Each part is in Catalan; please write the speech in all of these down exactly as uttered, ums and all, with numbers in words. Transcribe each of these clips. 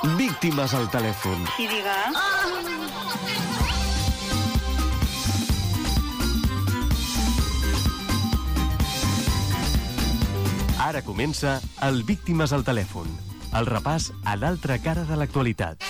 Víctimes al telèfon. Qui diga? Ara comença el Víctimes al telèfon, el repàs a l'altra cara de l'actualitat.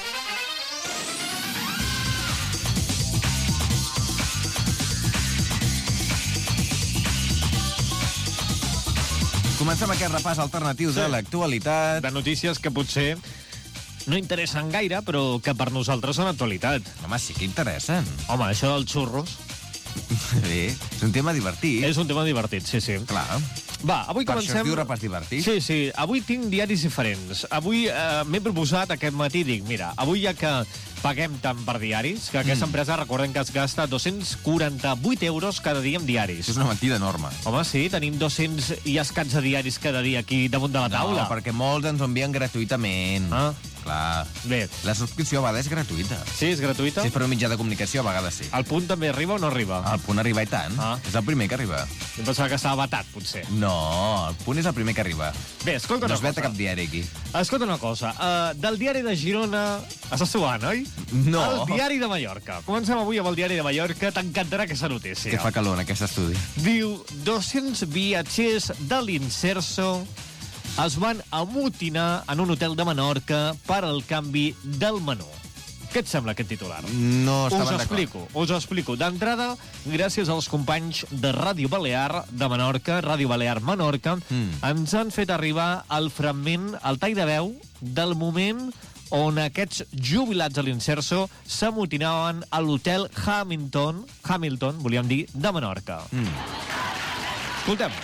Comencem aquest repàs alternatiu sí. de l'actualitat. De notícies que potser no interessen gaire, però que per nosaltres són actualitat. Home, sí que interessen. Home, això dels xurros... Bé, és un tema divertit. És un tema divertit, sí, sí. Clar. Va, avui per comencem... Per això es diu repàs divertit. Sí, sí. Avui tinc diaris diferents. Avui eh, m'he proposat aquest matí, dic, mira, avui ja que paguem tant per diaris, que aquesta mm. empresa, recordem que es gasta dos-cents quaranta-vuit euros cada dia en diaris. És una mentida enorme. Home, sí, tenim dos-cents i escaig de diaris cada dia aquí damunt de la taula. No, perquè molts ens ho envien gratuïtament. Ah. Clar. Bé. La subscripció a vegades és gratuïta. Sí, és gratuïta? Si és per un mitjà de comunicació, a vegades sí. El punt també arriba o no arriba? El punt arriba i tant. Ah. És el primer que arriba. Jo pensava que estava batat, potser. No, el punt és el primer que arriba. Bé, escolta una cosa. No es veta cosa. cap diari aquí. Escolta una cosa. Uh, del diari de Girona... Estàs suant, oi? No. El diari de Mallorca. Comencem avui amb el diari de Mallorca. T'encantarà aquesta notícia. Que fa calor en aquest estudi. Diu, dos-cents viatgers de l'Inserso es van amotinar en un hotel de Menorca per al canvi del menú. Què et sembla aquest titular? No estaven us explico, d'acord. us explico. D'entrada, gràcies als companys de Ràdio Balear de Menorca, Ràdio Balear Menorca, mm. ens han fet arribar el fragment, el tall de veu, del moment on aquests jubilats a l'Inserso s'amotinaven a l'hotel Hamilton, Hamilton, volíem dir, de Menorca. Mm. Escoltem.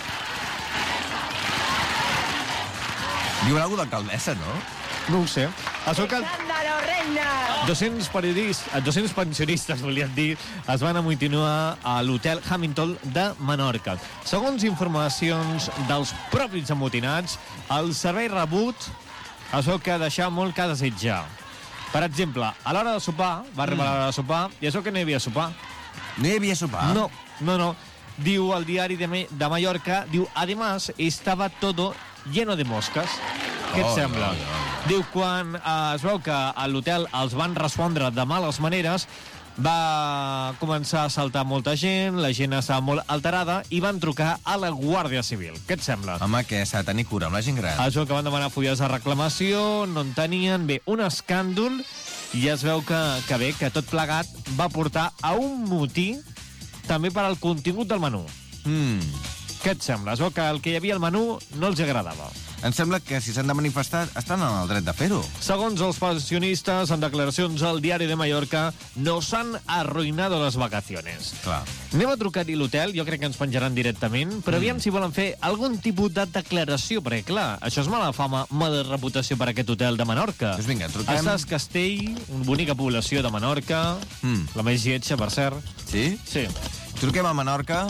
Diuen alguna cosa d'alcaldessa, no? No ho sé. Això que... ¡Escándalo, reina! dos-cents periodistes, dos-cents pensionistes, volien dir, es van amotinar a l'hotel Hamilton de Menorca. Segons informacions dels propis amotinats, el servei rebut això que deixar molt que desitjar. Per exemple, a l'hora de sopar, va arribar mm. l'hora de sopar, i això que no hi havia sopar. No hi havia sopar? No, no, no. Diu el diari de, de Mallorca, diu, además, estaba todo lleno de mosques. Què et oh, sembla? No, no. Diu, quan eh, es veu que a l'hotel els van respondre de males maneres, va començar a saltar molta gent, la gent estava molt alterada i van trucar a la Guàrdia Civil. Què et sembla? Home, que s'ha de tenir cura amb la gent gran. Això que van demanar fulles de reclamació, no en tenien. Bé, un escàndol, i es veu que, que bé, que tot plegat va portar a un motí també per al contingut del menú. Mm. Què et sembla? Es veu que el que hi havia al menú no els agradava. Em sembla que si s'han de manifestar estan en el dret de fer-ho. Segons els pensionistes, en declaracions al diari de Mallorca, nos han arruinado las vacaciones. Clar. Anem a trucar-hi a l'hotel, jo crec que ens penjaran directament, però mm. aviam si volen fer algun tipus de declaració, perquè clar, això és mala fama, mala reputació per aquest hotel de Menorca. Doncs vinga, truquem. Estàs Castell, una bonica població de Menorca, mm. la més lletja, per cert. Sí? Sí. Truquem a Menorca.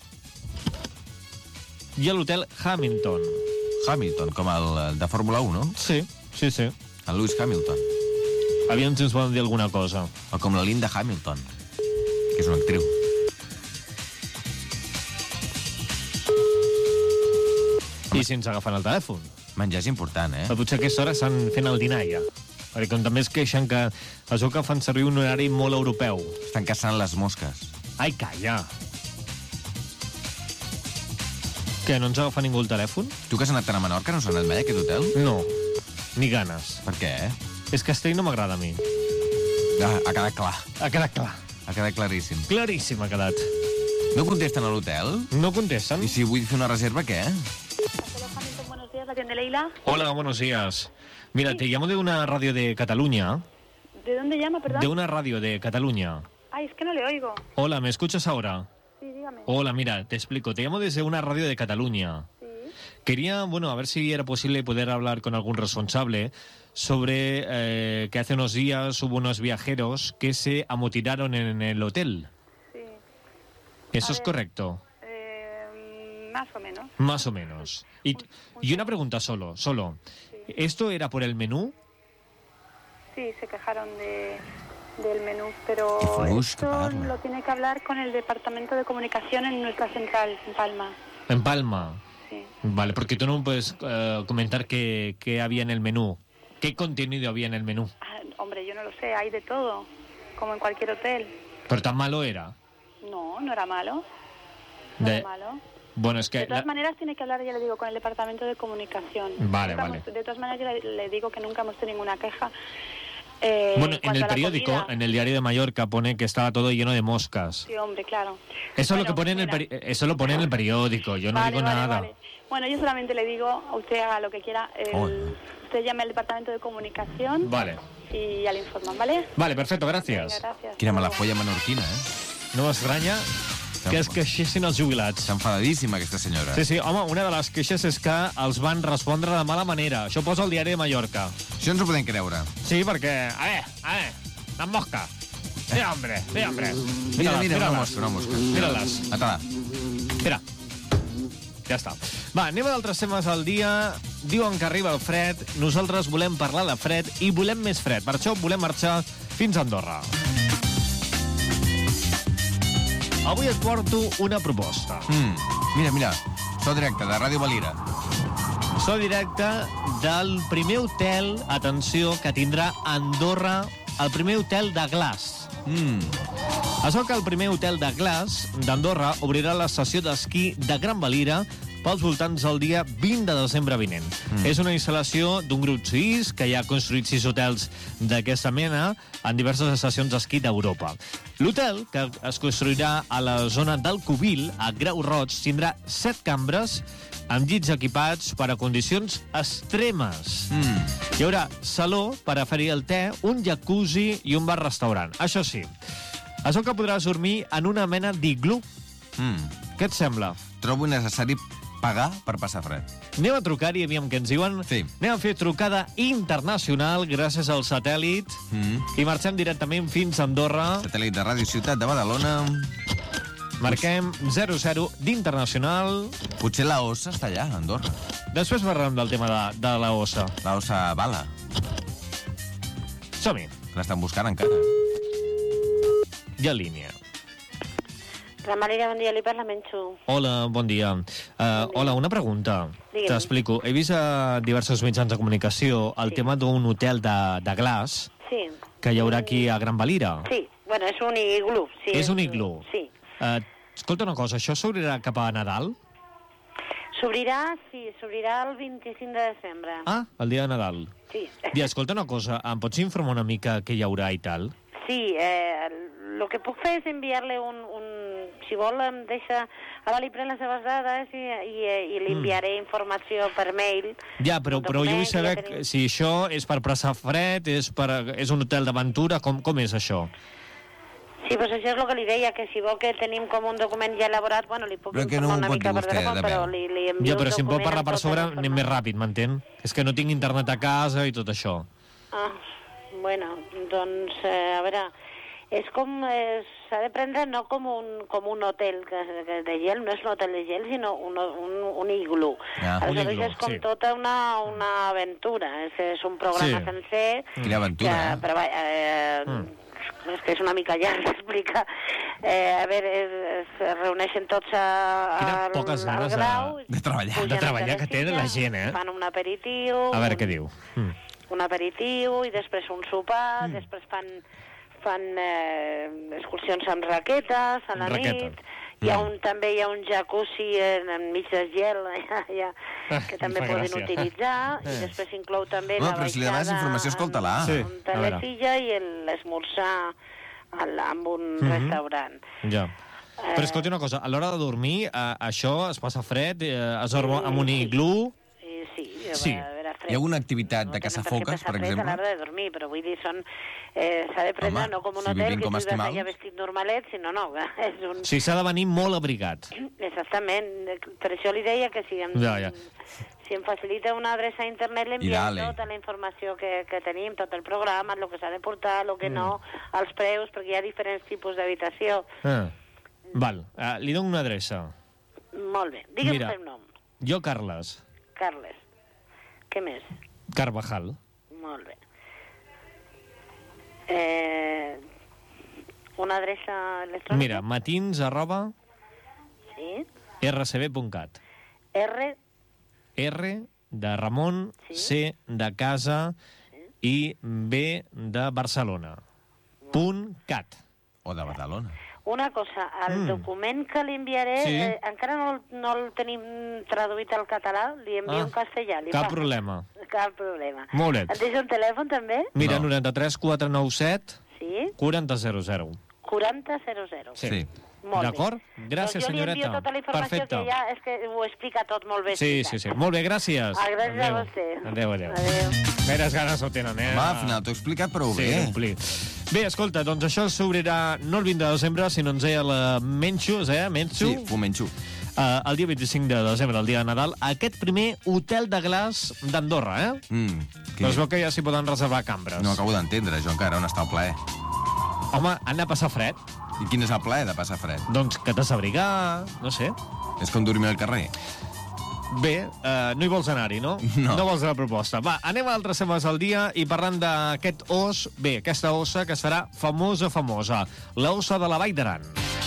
I a l'hotel Hamilton. Hamilton, com el de Fórmula un, no? Sí, sí, sí. El Lewis Hamilton. Aviam si ens poden dir alguna cosa. O com la Linda Hamilton, que és una actriu. I si ens agafen el telèfon. Menjar és important, eh? Però potser a aquesta hora estan fent el dinar ja. Perquè com també es queixen que això que fan servir un horari molt europeu. Estan caçant les mosques. Ai, calla. Què, no ens agafa ningú el telèfon? Tu que has anat a Menorca no s'ha anat mai a aquest hotel? No, ni ganes. Per què? És que Castell no m'agrada a mi. Ah, ha quedat clar. Ha quedat clar. Ha quedat claríssim. Claríssim ha quedat. No contesten a l'hotel? No contesten. I si vull fer una reserva, què? Buenos días, ¿la tienda Leila? Hola, buenos días. Mira, te llamo de una radio de Cataluña. ¿De dónde llama, perdón? De una radio de Cataluña. Ay, es que no le oigo. Hola, ¿me escuchas ahora? Sí, dígame. Hola, mira, te explico. Te llamo desde una radio de Cataluña. Sí. Quería, bueno, a ver si era posible poder hablar con algún responsable sobre eh, que hace unos días hubo unos viajeros que se amotinaron en el hotel. Sí. ¿Eso A es ver. correcto? Eh, más o menos. Más o menos. Y, Muy- muy y una bien. pregunta solo, solo. Sí. ¿Esto era por el menú? Sí, se quejaron de, del menú, pero Qué fluix, esto que parla. lo tiene que hablar con el departamento de comunicación en nuestra central, en Palma. En Palma. Sí. Vale, porque tú no puedes eh, comentar qué, qué había en el menú. ¿Qué contenido había en el menú? Ah, hombre, yo no lo sé, hay de todo, como en cualquier hotel. ¿Pero tan malo era? No, no era malo. No De... era malo. Bueno, es que... De todas la... maneras tiene que hablar, ya le digo, con el departamento de comunicación. Vale, Nunca vale. hemos- de todas maneras yo le, le digo que nunca hemos tenido ninguna queja. Eh, Bueno, en cuanto el a la periódico, comida. en el diario de Mallorca, pone que estaba todo lleno de moscas. Sí, hombre, claro. Eso, Bueno, es lo que pone en el mira. peri- eso lo pone en el periódico, yo no Vale, digo vale, nada. vale. Bueno, yo solamente le digo a usted haga lo que quiera. El- Oye. usted llame al departamento de comunicación Vale. y ya le informan, ¿vale? Vale, perfecto, gràcies. Venga, gracias. Quina mala Hasta folla menorquina, eh? No m'estranya que es queixessin els jubilats. Està enfadadíssima, aquesta senyora. Sí, sí, home, una de les queixes és que els van respondre de mala manera. Això posa el diari de Mallorca. Això ens ho podem creure. Sí, perquè... A ver, a ver, la mosca. Mira, hombre, mira, hombre. Mira, mira, una míralas. mosca, una mosca. Mira-les. Atala. Mira. Ja està. Va, anem a d'altres temes al dia. Diuen que arriba el fred. Nosaltres volem parlar de fred i volem més fred. Per això volem marxar fins a Andorra. Avui et porto una proposta. Mm. Mira, mira. So directe, de Ràdio Valira. So directe del primer hotel, atenció, que tindrà a Andorra, el primer hotel de glaç. Mm. Això que el primer hotel de glaç d'Andorra obrirà la sessió d'esquí de Gran Valira pels voltants del dia vint de desembre vinent. Mm. És una instal·lació d'un grup suís que ja ha construït sis hotels d'aquesta mena en diverses estacions d'esquí d'Europa. L'hotel, que es construirà a la zona del Cubil, a Grau Roig, tindrà set cambres amb llits equipats per a condicions extremes. Mm. Hi haurà saló per a fer-hi el te, un jacuzzi i un bar-restaurant. Això sí, això que podràs dormir en una mena d'iglú. Mm. Què et sembla? Trobo necessari pagar per passar fred. Anem a trucar-hi, aviam què ens diuen. Sí. Anem a fer trucada internacional gràcies al satèl·lit Mm. i marxem directament fins a Andorra. Satèl·lit de Ràdio Ciutat de Badalona. Marquem zero zero d'internacional. Potser la ossa està allà, a Andorra. Després parlem del tema de, de la ossa. La ossa bala. Som-hi. L'estan buscant encara. Ja en línia. Gran Valira, bon dia, li parla Menxu. Hola, bon dia. Uh, hola, una pregunta. Digue'm. T'explico. He vist a diversos mitjans de comunicació el Sí. tema d'un hotel de, de glaç Sí. que hi haurà aquí a Gran Valira. Sí, bueno, és un iglú. Sí, És un iglú. Sí. Uh, escolta una cosa, això s'obrirà cap a Nadal? S'obrirà, sí, s'obrirà el vint-i-cinc de desembre. Ah, el dia de Nadal. Sí. I escolta una cosa, em pots informar una mica què hi haurà i tal? Sí, eh, el que puc fer és enviar-li un, un... Si vol, em deixa... Ara li pren les seves dades i, i, i li enviaré mm. informació per mail. Ja, però, Un però jo vull document que saber ja tenim. si això és per passar fred, és, per, és un hotel d'aventura, com, com és això? Sí, doncs això és el que li deia, que si vol que tenim com un document ja elaborat, bueno, li puc Però que no informar ho una pot mica dir per vostè, telèfon, de però veu. li, li envio Ja, però un si em pot document parlar amb per tota sobre, la anem més informació. ràpid, m'entén? És que no tinc internet a casa i tot això. Ah, bueno, doncs, eh, a veure, és com, eh, s'ha de prendre no com un, com un hotel que, que de gel, no és un hotel de gel, sinó un, un, un iglú. Ah. Un Aleshores iglú, és com sí. tota una, una aventura, és, és un programa Sí. sencer. Quina aventura, que, eh? Però, va, eh, Mm. és que és una mica llarg d'explicar. Eh, a veure, es, es reuneixen tots a, Quina al, poques al ganes de- grau. de treballar. pugen De a treballar que té Teresilla, la gent, eh? Fan un aperitiu. A veure un- què diu. Mm. un aperitiu i després un sopar, mm. després fan, fan eh, excursions amb raquetes a la Raqueta. nit. Hi ha un, també hi ha un jacuzzi en, enmig del gel ja, ja, Ah, que em també fa poden gràcia. utilitzar i Eh. després inclou també Home, la però si li demanes baixada informació, escolta-la. Sí, amb a veure. Teresilla i el- l'esmorzar al- amb un Mhm. restaurant. Ja. Però escolta una cosa, a l'hora de dormir, eh, això es passa fred, eh, es dorm amb un iglú... Sí, sí, Sí. a veure, fred. Hi ha alguna activitat de tenen caçar per què foques, passar per fred exemple? a l'hora de dormir, però vull dir, són... Eh, s'ha de prendre Home, no com un si hotel, vivim que com tu vas esquimals. allà vestit normalet, sinó no, és un... O sigui, s'ha de venir molt abrigat. Exactament, per això li deia que si em, Ja, ja. si em facilita una adreça a internet, li enviem dale. tota la informació que, que tenim, tot el programa, el que s'ha de portar, el que Mm. no, els preus, perquè hi ha diferents tipus d'habitació. Ah. Val, uh, li dono una adreça. Molt bé, digue'm Mira. el nom, Jo, Carles Carles. Què més? Carvajal. Molt bé. Eh, una adreça electrònica? Mira, matins arroba Sí. rcb.cat. R, R de Ramon, Sí. C de casa, i B de Barcelona. Punt cat. O de Badalona. Una cosa, el Mm. document que li enviaré, Sí. eh, encara no, el- no el tenim traduït al català, li envio Ah, en castellà. Li cap fa- problema. Cap problema. Molt bé. Et deixo un telèfon, també? Mira, No. noranta-tres quatre nou set Sí? quaranta zero zero. quaranta zero zero. Sí. Sí. Molt bé. D'acord? Gràcies, doncs jo li envio senyoreta. tota la informació Perfecte. que ja és que ho explica tot molt bé. Sí, explicat. sí, sí. Molt bé, gràcies. Ah, gràcies a Adéu. vostè. Adéu, adéu. Adéu. Gaires ganes ho tenen, eh? Home, al final t'ho he explicat prou Sí, bé. d'omplir. Bé, escolta, doncs això s'obrirà no el vint de desembre, sinó ens deia la Menxus, eh? Menxu. Sí, fumenxo. Uh, el dia vint-i-cinc de desembre, el dia de Nadal, aquest primer hotel de glaç d'Andorra, eh? Mm, que... Doncs veu que ja s'hi poden reservar cambres. No acabo d'entendre, jo encara, on està el plaer? Home, han de passar fred. I quin és el plaer de passar fred? Doncs que t'has d'abrigar, no sé. És com dormir al carrer. Bé, uh, no hi vols anar-hi, no? No. No vols la proposta. Va, anem a altres temes del dia i parlant d'aquest os, bé, aquesta ossa que serà famosa, famosa. La ossa de la Vall d'Aran.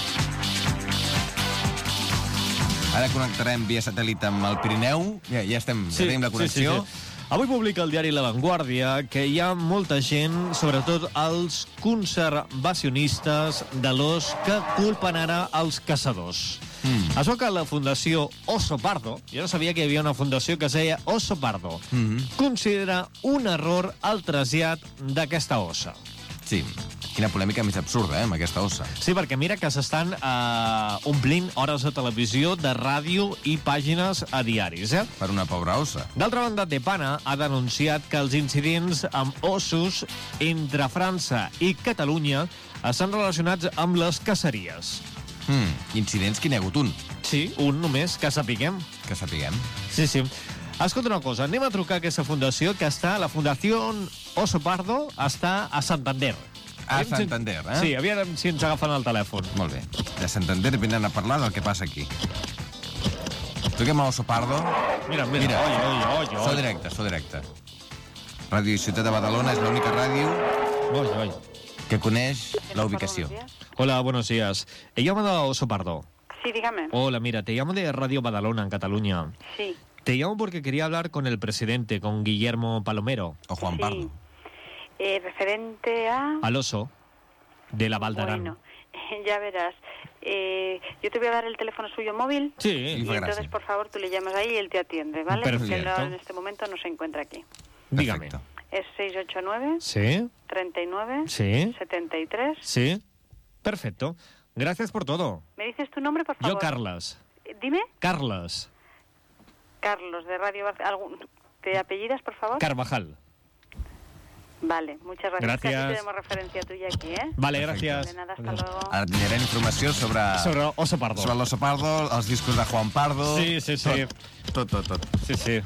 Ara connectarem via satèl·lit amb el Pirineu. Ja, ja estem, ja tenim la connexió. Sí, sí, sí. Avui publica el diari La Vanguardia que hi ha molta gent, sobretot els conservacionistes de l'os, que culpen ara els caçadors. Mm. Es veu que la Fundació Oso Pardo, jo no sabia que hi havia una fundació que es deia Oso Pardo, Mm -hmm. considera un error el trasllat d'aquesta ossa. Sí. Quina polèmica més absurda, eh, amb aquesta ossa. Sí, perquè mira que s'estan eh, omplint hores de televisió, de ràdio i pàgines a diaris, eh? Per una pobra ossa. D'altra banda, Depana ha denunciat que els incidents amb ossos entre França i Catalunya estan relacionats amb les caceries. Mm, incidents, que n'hi ha hagut un, Sí, un només, que sapiguem. que sapiguem. Sí, sí. Escolta una cosa, anem a trucar a aquesta fundació que està, la Fundació Oso Pardo, està a Santander. A Aviam si- Santander, eh? Sí, aviam si ens agafen el telèfon. Molt bé. De Santander venen a parlar del que passa aquí. Truquem a Oso Pardo. Mira, mira, Mira. oi, oi, oi, oi. So directe, so directe. Ràdio Ciutat de Badalona és l'única ràdio Oi, oi. que coneix la ubicació. Buenos días. Hola, buenos días. Eh, llamo de Oso Pardo. Sí, dígame. Hola, mira, te llamo de Radio Badalona, en Cataluña. Sí. Te llamo porque quería hablar con el presidente, con Guillermo Palomero, O Juan Sí. Pardo. Eh, referente a... al oso de la Val d'Aran. Bueno, ya verás. Eh, yo te voy a dar el teléfono suyo móvil. Sí, Y Y fue entonces, gracia. por favor, tú le llamas ahí y él te atiende, ¿vale? Perfecto. Porque no, en este momento no se encuentra aquí. dígame. Perfecto. Es seis ocho nueve, Sí, treinta y nueve, sí, setenta y tres. sí. Perfecto. Gracias por todo. ¿Me dices tu nombre, por favor? Yo, Carlas. Eh, Dime. Carlas. Carlos, de Radio Barce- ¿algún... ¿Te apellidas, por favor? Carvajal. Vale, muchas gracias. Gracias. Casi tenemos referencia tuya aquí, ¿eh? Vale, Perfecto. gracias. De nada, hasta Adiós. luego. Ara tindrem informació sobre... Sobre Oso Pardo. Sobre l'Oso Pardo, els discos de Juan Pardo... Sí, sí, sí. Tot, tot, tot. tot. Sí, sí.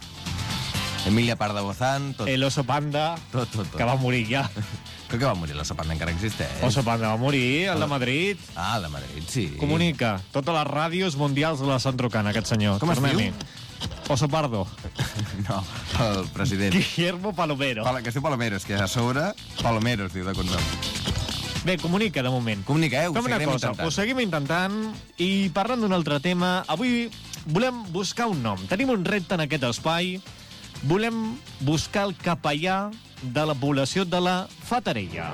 Emilia Pardo Bozán, tot, El oso panda, tot, tot, tot. que va morir ja. Crec que va morir l'Oso Pardo, encara existeix. Oso panda va morir, el de Madrid. Ah, el de Madrid, sí. Comunica. Totes les ràdios mundials l'estan trucant, aquest senyor. Com es Tornem-hi. diu? Oso Pardo. No, el president. Guillermo Palomero. Pal que es diu Palomeros, que a sobre Palomeros, diu de cognom. Bé, comunica, de moment. Comunica, eh? Ho Fem una seguirem cosa, intentant. ho seguim intentant i parlant d'un altre tema, avui volem buscar un nom. Tenim un repte en aquest espai. Volem buscar el capellà de la població de la Fatarella.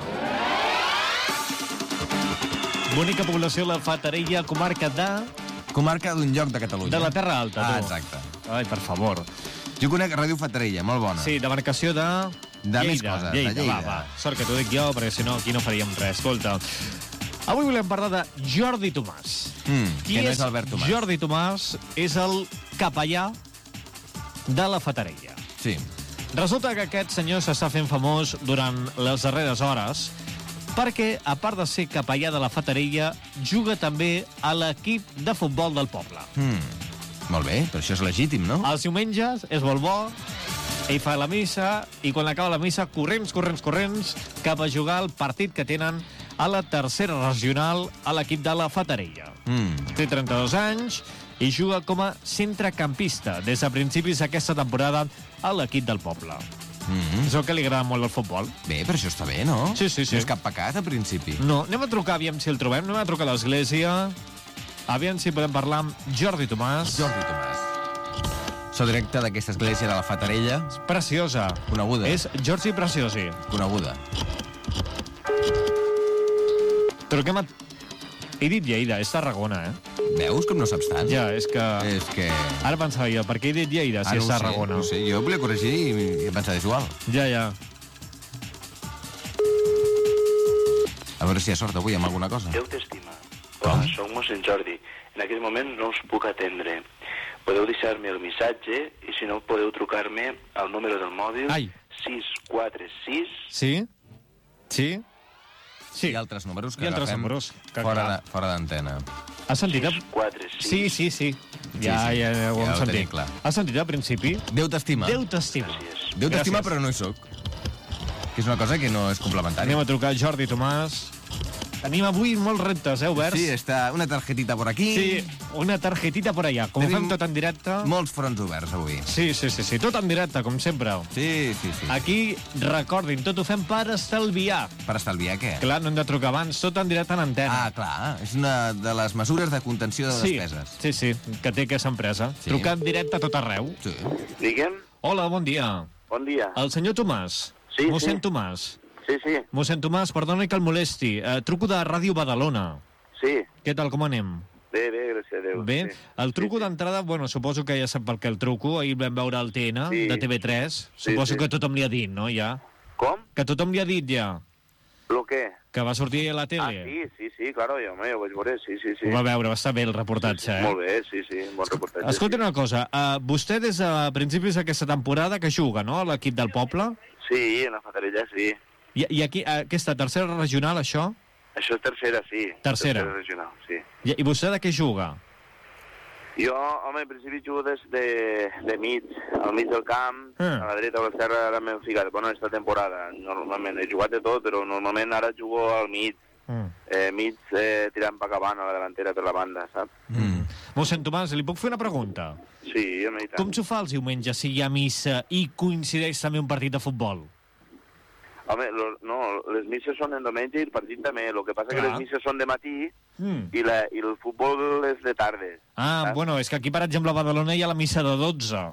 Bonica població de la Fatarella, comarca de... Comarca d'un lloc de Catalunya. De la Terra Alta, Ah, tu. exacte. Ai, per favor. Jo conec Ràdio Fatarella, molt bona. Sí, demarcació de... De Lleida, més coses, de Lleida. Lleida. Va, va. Sort que t'ho dic jo, perquè si no, aquí no faríem res. Escolta, avui volem parlar de Jordi Tomàs. Mm, Qui que no és és Albert Tomàs. Jordi Tomàs és el capellà de la Fatarella. Sí. Resulta que aquest senyor s'està fent famós durant les darreres hores perquè, a part de ser capellà de la Fatarella, juga també a l'equip de futbol del poble. Mm. Molt bé, però això és legítim, no? Els diumenges és molt bo, ell fa la missa, i quan acaba la missa, corrents, corrents, corrents, cap a jugar al partit que tenen a la tercera regional a l'equip de la Fatarella. Mm. Té trenta-dos anys i juga com a centrecampista des de principis d'aquesta temporada a l'equip del poble. Mm. És el que li agrada molt el futbol. Bé, però això està bé, no? Sí, sí, sí. No és cap pecat, a principi. No, anem a trucar, aviam si el trobem, anem a trucar a l'església, aviam si podem parlar amb Jordi Tomàs. Jordi Tomàs. So directe d'aquesta església de la Fatarella. És preciosa. Coneguda. És Giorgi Preciosi. Coneguda. Truquem a... He dit Lleida, és Tarragona, eh? Veus com no saps tant? Ja, és que... És que... Ara pensava jo, per què he dit Lleida si Ah, és no ho sé, Tarragona? no ho sé. Jo volia corregir i he pensat, és igual. Ja, ja. A veure si hi ha sort avui amb alguna cosa. Déu t'estima. Hola, soc mossèn Jordi. En aquest moment no us puc atendre. Podeu deixar-me el missatge i si no podeu trucar-me al número del mòbil Ai. sis quatre sis... Sí? Sí? Sí. Hi ha altres números que Hi ha altres agafem números que, fora clar. de- fora d'antena. Has sentit? sis quatre sis... Sí, sí, sí. Ja, sí. ja, ja ho Ja hem ho sentit. tenim clar. Has sentit al principi? Déu t'estima. Déu t'estima. Gràcies. Déu t'estima, Gràcies. però no hi soc. Que és una cosa que no és complementària. Anem a trucar a Jordi Tomàs. Tenim avui molts reptes, eh, oberts? Sí, està una targetita por aquí. Sí, una targetita por allà. Com Tenim fem tot en directe... Molts fronts oberts avui. Sí, sí, sí, sí, tot en directe, com sempre. Sí, sí, sí. Aquí, recordin, tot ho fem per estalviar. Per estalviar què? Clar, no hem de trucar abans, tot en directe en antena. Ah, clar. És una de les mesures de contenció de sí, despeses. sí, sí, que té aquesta empresa. Sí. Trucar en directe a tot arreu. Sí. Digue'm, Hola, bon dia. bon dia. El senyor Tomàs. Sí, Mossèn sí. Tomàs. Sí, sí, Mossèn Tomàs, perdoni que el molesti. Eh, truco de Ràdio Badalona. sí. Què tal, com anem? Bé, bé, gràcies a Déu. Bé, Sí. el truco Sí, sí. d'entrada, bueno, suposo que ja sap per què el truco. Ahir vam veure el T N Sí. de T V tres. Sí, Suposo sí. que tothom li ha dit, no, ja? Com? Que tothom li ha dit, ja, Lo què? que va sortir a la Ah, tele. sí, sí, sí, claro, jo, home, ho vaig veure, sí, sí, sí. Ho va veure, va estar bé el reportatge, eh? Molt bé, sí, sí, bon reportatge. Escolta sí. una cosa, uh, vostè des de principis d'aquesta temporada que juga, no?, a l'equip del poble? Sí, en la Fatarella, sí. I, i aquí, uh, aquesta tercera regional, això? Això és tercera, sí. Tercera. Tercera regional, sí. I, i vostè de què juga? Jo, home, en principi jugo des de, de mig, al mig del camp, Ah. a la dreta o a l'esquerra, ara m'he ficat, bueno, esta temporada, normalment, he jugat de tot, però normalment ara jugo al mig, Mm. eh, mig eh, tirant pa acabant a la delantera per la banda, saps? Mm. Mossèn Tomàs, li puc fer una pregunta? Sí, home, i tant. Com s'ho fa els diumenges si hi ha missa i coincideix també un partit de futbol? Home, lo, no, les misses són en diumenge i el partit també, el que passa Clar. que les misses són de matí Mm. i, la, i el futbol és de tardes. Ah, saps? bueno, és que aquí, per exemple, a Badalona hi ha la missa de dotze.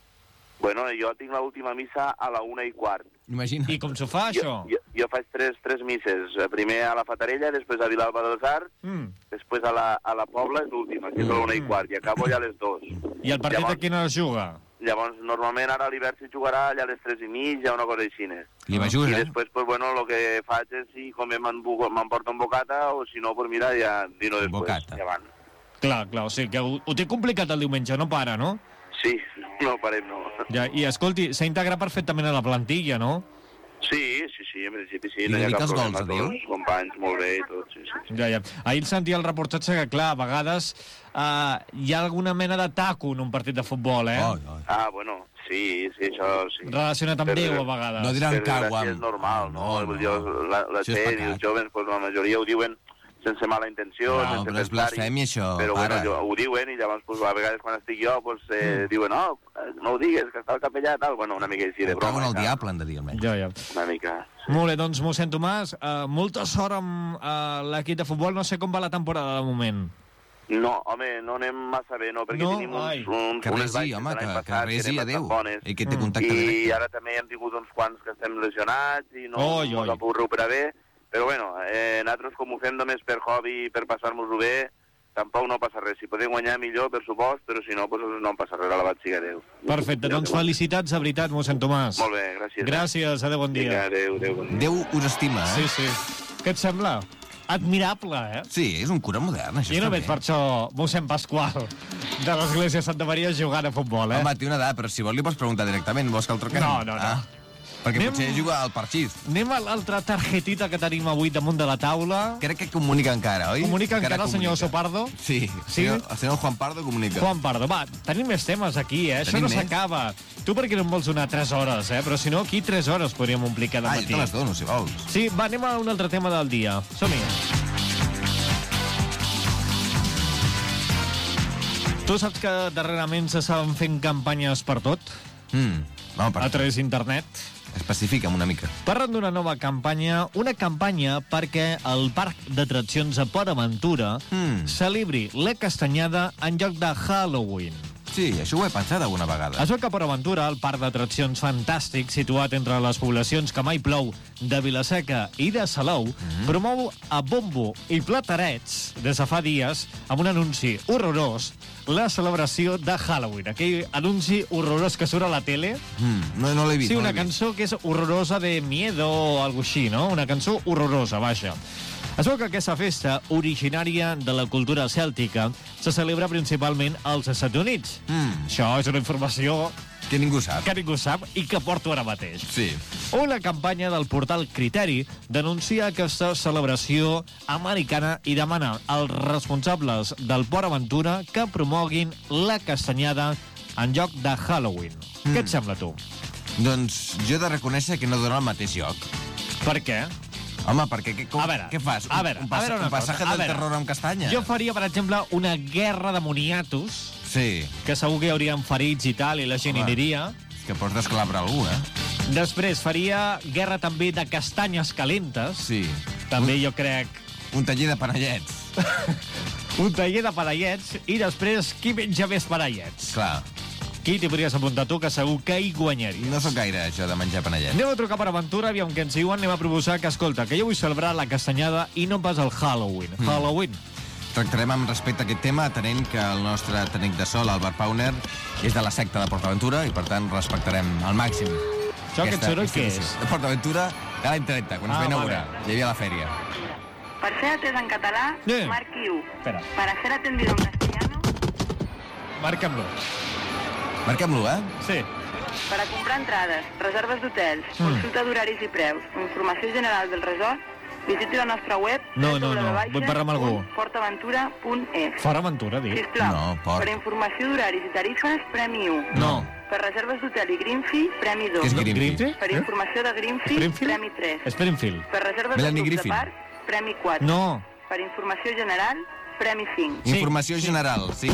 Bueno, jo tinc l'última missa a la una i quart. Imagina't. I com s'ho fa, això? Jo, jo, jo faig tres, tres misses. Eh, Primer a la Fatarella, després a Vilalba dels Arcs, Mm. després a la, a la Pobla, és l'última, que és a la una i quart, i acabo ja a les dues. I el partit Llavors- a quina hora es juga? Llavors, normalment ara a l'hivern s'hi jugarà allà a les tres i mitja, una cosa així. Li va I ajudar. després, pues, bueno, el que faig és si com m'emporto un bocata o si no, pues mira, ja dino després. Bocata. Ja van. Clar, clar, o sigui que ho, ho té complicat el diumenge, no para, no? Sí, no parem, no. Ja, i escolti, s'ha integrat perfectament a la plantilla, no? Sí, sí, sí, en principi sí. I no hi ha dedica cap els gols, problema. Adéu? Tots els companys, molt bé i tot, sí, sí. sí. Ja, ja. Ahir sentia el reportatge que, clar, a vegades uh, hi ha alguna mena de taco en un partit de futbol, eh? Oi, oi. Ah, bueno, sí, sí, això sí. Relacionat amb Per- Déu, a vegades. No diran Per cau desgràcia amb... és normal, no? No, Vull no. dir, la, la Això és gent i pecat. els joves, pues, la majoria ho diuen sense mala intenció, No, sense però és pensar-hi. blasfèmia, això, Però pare. bueno, jo, ho diuen i llavors pues, a vegades quan estic jo pues, eh, diuen no, no ho digues, que està el capellà tal. Bueno, una mica així de Cago broma. en el tal. diable, han de dir, almenys. Ja, ja. Una mica. Sí. Molt bé, doncs, mossèn Tomàs, uh, molta sort amb uh, l'equip de futbol. No sé com va la temporada de moment. No, home, no anem massa bé, no, perquè No? tenim Ai. uns, uns, Que unes resi, baixes home, de l'any que, que passat resi eren a Déu. bastant bones. I que té Mm. contacte I directe. ara també hem tingut uns quants que estem lesionats i no Oi, ens oi. hem pogut recuperar bé. Però bueno, eh, nosaltres com ho fem només per hobby i per passar-nos-ho bé, tampoc no passa res. Si podem guanyar millor, per supost, però si no, pues, no em passa res, alabat siga Déu. Perfecte, doncs felicitats, de veritat, mossèn Tomàs. Molt bé, gràcies. Gràcies, adéu, bon Vinga, dia. adéu, adéu, bon dia. Déu us estima, Sí, eh? sí. Què et sembla? Admirable, eh? Sí, és un cura modern, això Jo no està veig bé. per això mossèn Pasqual de l'església de Santa Maria jugant a futbol, eh? Home, té una edat, però si vol li pots preguntar directament. Vols que el truquem? No, no, no. Ah, perquè Anem- potser juga al parxís. Anem a l'altra targetita que tenim avui damunt de la taula. Crec que comunica encara, oi? Comunica encara el senyor comunica. Sopardo? Sí, Sí? el senyor, el senyor Juan Pardo comunica. Juan Pardo, va, tenim més temes aquí, eh? Això Tenim no més? s'acaba. Tu perquè no em vols donar tres hores, eh? Però si no, aquí tres hores podríem omplir cada Ah, jo matí. te les dono, si vols. Sí, va, anem a un altre tema del dia. Som-hi. Tu saps que darrerament s'estan fent campanyes per tot, Mm. No, per... a través d'internet? Especifica'm una mica. Parlen d'una nova campanya, una campanya perquè el parc d'atraccions a Port Aventura Mm. celebri la castanyada en lloc de Halloween. Sí, això ho he pensat alguna vegada. Es veu que Port Aventura, el parc d'atraccions fantàstic situat entre les poblacions que mai plou de Vilaseca i de Salou, mm-hmm. promou a bombo i platerets des de fa dies amb un anunci horrorós la celebració de Halloween. Aquell anunci horrorós que surt a la tele. Mm, no no l'he vist. Sí, no una l'he cançó que és horrorosa de miedo o alguna així, no? Una cançó horrorosa, vaja. Es veu que aquesta festa, originària de la cultura cèltica, se celebra principalment als Estats Units. Mm. Això és una informació Que ningú sap. que ningú sap i que porto ara mateix. Sí. Una campanya del portal Criteri denuncia aquesta celebració americana i demana als responsables del Port Aventura que promoguin la castanyada en lloc de Halloween. Mm. Què et sembla, tu? Doncs jo he de reconèixer que no dona el mateix lloc. Per què? Home, perquè què, com, A veure, què fas? a veure, un, un, a veure una un passatge cosa, a del veure. terror amb castanya? Jo faria, per exemple, una guerra de moniatos, Sí. que segur que hi haurien ferits i tal, i la gent hi Home. aniria. És que pots descalabrar algú, eh? Després faria guerra també de castanyes calentes. Sí. També jo crec Un taller de panellets. un taller de parellets i després qui menja més parellets. Clar. Qui t'hi podries apuntar tu, que segur que hi guanyaries. No sóc gaire, això de menjar panellets. Anem a trucar per Aventura, aviam què ens diuen. Anem a proposar que, escolta, que jo vull celebrar la castanyada i no pas el Halloween. Mm. Halloween. Tractarem amb respecte a aquest tema, atenent que el nostre tècnic de sol, Albert Pauner, és de la secta de PortAventura i, per tant, respectarem al màxim. Això, aquest soroll, què és? De PortAventura, de l'any trenta, quan Ah, es va inaugurar. vale. Hi havia la fèria. Para ser atès en català, Sí. marqui u. Espera. Para ser atendido en castellano, Marca'm-lo. Marquem-lo, eh? Sí. para comprar entrades, reserves d'hotels, Mm. consulta d'horaris i preus, informació general del resort, visiti la nostra web No, no, no, vull parlar amb algú. portaventura punt es. Fora Aventura, dic. Sisplau, No, Port. per informació d'horaris i tarifes, premi u. No. Per reserves d'hotel i Greenfee, premi dos. Què és Greenfee? Greenfield? Per informació de Greenfee, Springfield? premi tres. Springfield. Per reserves de Melanie clubs Griffin. de parc, premi quatre. No. Per informació general, premi cinc. Sí. Informació general, sí.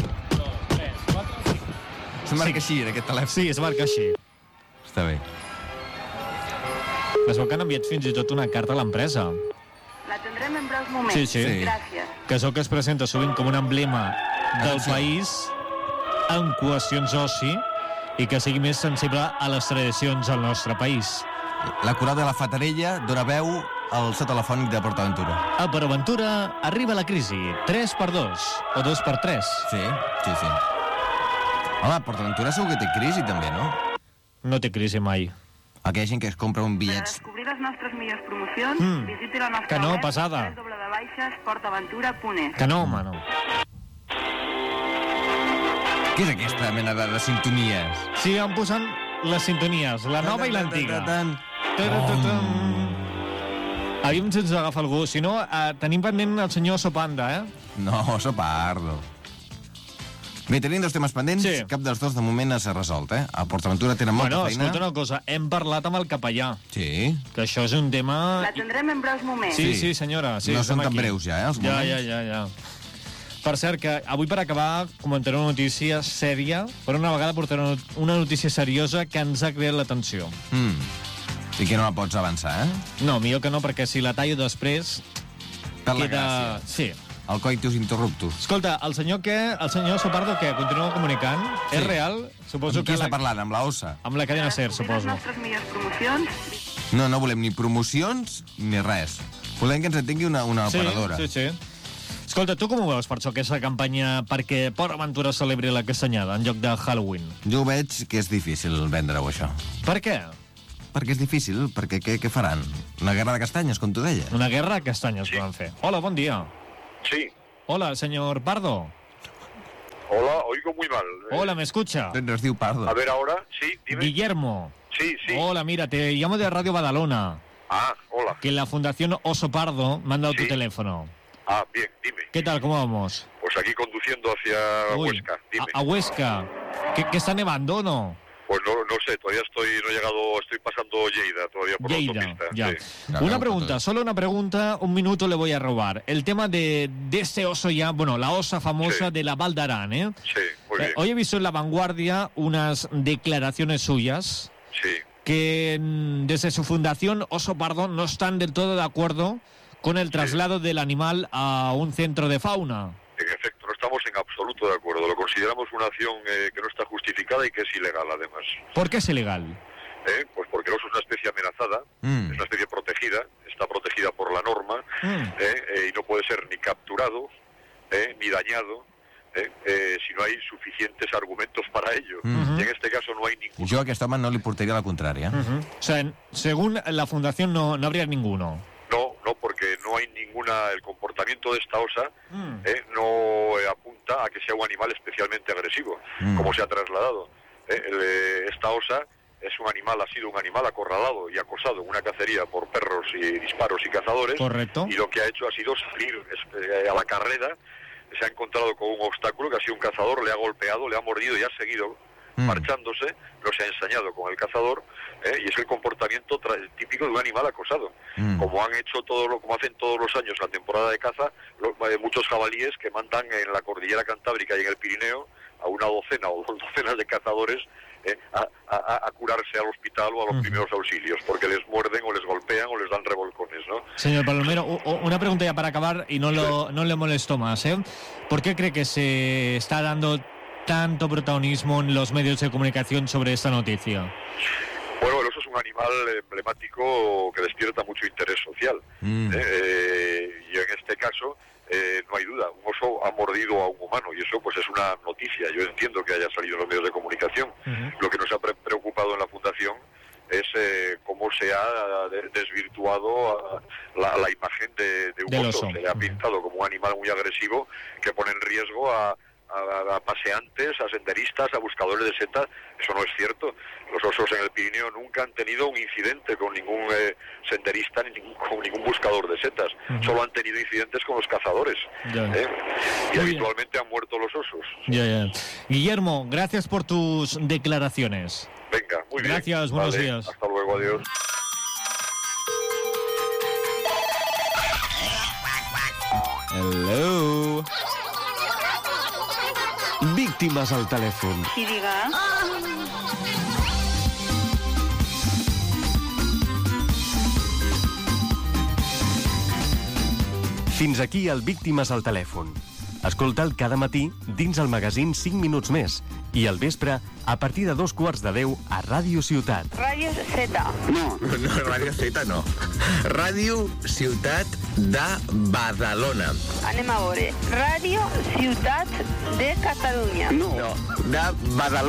Se marca així, en aquest telèfon. Sí, es marca així. Està bé. Es veu que han enviat fins i tot una carta a l'empresa. L'atendrem en breus moments. Sí, sí. Sí. Gràcies. Que és el que es presenta sovint com un emblema del Atenció. país en qüestions oci i que sigui més sensible a les tradicions del nostre país. La coral de la Fatarella dona veu al so telefònic de PortAventura. A Per Aventura arriba la crisi. tres per dos o dos per tres. Sí, sí, sí. Home, PortAventura segur que té crisi, també, no? No té crisi mai. Aquella gent que es compra un Per bitllets... descobrir les nostres millors promocions, Mm. visiti la nostra Que no, web pesada. w w w punt portaventura punt es. Que no, home, no. Què és aquesta mena de, de sintonies? Sí, em posen les sintonies, la nova i l'antiga. Taratatán. Aviam si ens agafa algú. Si no, eh, tenim pendent el senyor Sopanda, eh? No, sopardo. Bé, tenim dos temes pendents, Sí. cap dels dos de moment s'ha resolt, eh? A PortAventura tenen molta Bueno, feina. escolta una cosa, hem parlat amb el capellà, Sí. que això és un tema... L'atendrem en breus moments. Sí, Sí. sí, senyora. Sí, No estem són tan aquí. breus ja, eh, els Ja, moments. ja, ja, ja. Per cert, que avui per acabar comentaré una notícia sèria, per una vegada portaré una- una notícia seriosa que ens ha creat l'atenció. Mm. I que no la pots avançar, eh? No, millor que no, perquè si la tallo després... Per la queda... gràcia. Sí. El coitus interruptus. Escolta, el senyor què? El senyor Sopardo què? Continua comunicant? Sí. És real? Suposo Amb qui que... està La... parlant? Amb la ossa? Amb la cadena SER, Per descobrir les suposo. nostres millors promocions, No, no volem ni promocions ni res. Volem que ens atengui una, una Sí, operadora. sí, sí. Escolta, tu com ho veus per això, aquesta campanya perquè Port Aventura celebri la castanyada en lloc de Halloween? Jo ho veig que és difícil vendre-ho, això. Per què? Perquè és difícil, perquè què, què faran? Una guerra de castanyes, com tu deies? Una guerra de castanyes sí. van fer. Hola, bon dia. Sí. Hola, señor Pardo. Hola, oigo muy mal. Eh, Hola, ¿me escucha? Doncs es diu Pardo. A ver ahora, sí, dime. Guillermo. Sí, sí. Hola, mira, te llamo de Radio Badalona, Ah, hola. que la Fundación Oso Pardo me han dado tu Sí. teléfono. Ah, bien, dime. ¿Qué tal? ¿Cómo vamos? Pues aquí conduciendo hacia Uy, Huesca, dime. A, a Huesca. ¿Qué, qué está nevando o no? Pues no, no sé, todavía estoy, no he llegado, estoy pasando Lleida todavía por la Lleida, autopista. ya. Sí. Claro, Una con pregunta, todo. solo una pregunta, un minuto le voy a robar. El tema de, de este oso ya, bueno, la osa famosa Sí. de la Val d'Aran, ¿eh? Sí, muy Eh, bien. Hoy he visto en La Vanguardia unas declaraciones suyas Sí, que mm, desde su fundación Oso Pardo no están del todo de acuerdo con el traslado del animal a un centro de fauna. en efecto, no estamos estamos en absoluto de acuerdo. Lo consideramos una acción eh, que no está justificada y que es ilegal, además. ¿Por qué es ilegal? ¿Eh? Pues porque el oso es una especie amenazada, mm. es una especie protegida, está protegida por la norma, mm. ¿eh? Eh, y no puede ser ni capturado, ¿eh? ni dañado, ¿eh? Eh, si no hay suficientes argumentos para ello. Mm-hmm. Y en este caso no hay ninguno. Jo a aquest home no li portaria la contrària. Mm-hmm. O sea, según la fundación no, no habría ninguno. No, no, porque no hay ninguna... El comportamiento de esta osa mm. eh, no eh, apunta a que sea un animal especialmente agresivo, mm. como se ha trasladado. Eh, el, eh, esta osa es un animal, ha sido un animal acorralado y acosado en una cacería por perros y disparos y cazadores. Correcto. Y lo que ha hecho ha sido salir eh, a la carrera. Se ha encontrado con un obstáculo que ha sido un cazador, le ha golpeado, le ha mordido y ha seguido mm. marchándose, no se ha ensañado con el cazador, ¿eh? Y es el comportamiento típico de un animal acosado. Mm. Como han hecho todo lo, como hacen todos los años la temporada de caza, lo, eh, muchos jabalíes que mandan en la cordillera Cantábrica y en el Pirineo a una docena o dos docenas de cazadores eh, a, a, a curarse al hospital o a los mm. primeros auxilios, porque les muerden o les golpean o les dan revolcones, ¿no? Señor Palomero, una pregunta ya para acabar y no, lo, no le molesto más, ¿eh? ¿Por qué cree que se está dando tanto protagonismo en los medios de comunicación sobre esta noticia? Bueno, el oso es un animal emblemático que despierta mucho interés social. Mm. Eh, y en este caso, eh, no hay duda, un oso ha mordido a un humano y eso pues es una noticia. Yo entiendo que haya salido en los medios de comunicación. Uh-huh. Lo que nos ha pre- preocupado en la Fundación es eh, cómo se ha de- desvirtuado a la, la imagen de, de un Del oso. oso. Se le ha pintado como un animal muy agresivo que pone en riesgo a A, a paseantes, a senderistas, a buscadores de setas. Eso no es cierto. Los osos en el Pirineo nunca han tenido un incidente con ningún eh, senderista ni ningún, con ningún buscador de setas. Uh-huh. Solo han tenido incidentes con los cazadores. Ya. ¿eh? Y Muy habitualmente bien. Han muerto los osos. Ya, ya. Guillermo, gracias por tus declaraciones. Venga, muy bien. Gracias, buenos vale, días. Hasta luego, adiós. Hello. Víctimes al telèfon. Sí, diga. Fins aquí el Víctimes al telèfon. Escolta'l cada matí dins el magazín cinc minuts més i al vespre a partir de dos quarts de deu a Ràdio Ciutat. Ràdio Z. No, no, Ràdio Z no. Ràdio Ciutat de Badalona. Anem a veure. Ràdio Ciutat de Catalunya. No, no, de Badalona.